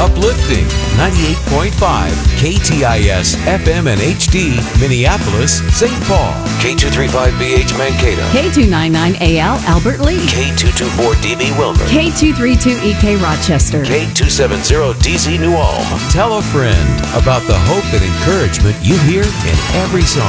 Uplifting 98.5 KTIS FM and HD Minneapolis, St. Paul. K235BH Mankato. K299AL Albert Lee. K224DB Wilmer. K232EK Rochester. K270DC New Ulm. Tell a friend about the hope and encouragement you hear in every song.